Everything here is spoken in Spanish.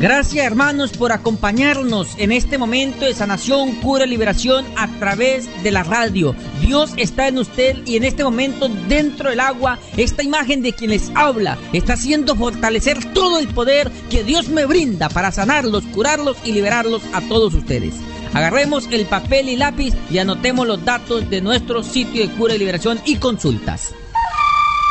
Gracias, hermanos, por acompañarnos en este momento de sanación, cura y liberación a través de la radio. Dios está en usted y en este momento dentro del agua, esta imagen de quien les habla está haciendo fortalecer todo el poder que Dios me brinda para sanarlos, curarlos y liberarlos a todos ustedes. Agarremos el papel y lápiz y anotemos los datos de nuestro sitio de cura y liberación y consultas.